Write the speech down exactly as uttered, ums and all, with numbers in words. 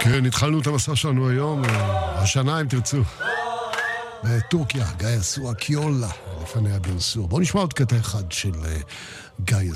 כן, התחלנו את המסע שלנו היום, השנה אם תרצו. בטורקיה, גאיה סואה קיולה, לפניה בן סור. בואו נשמע עוד קטע אחד של גאיה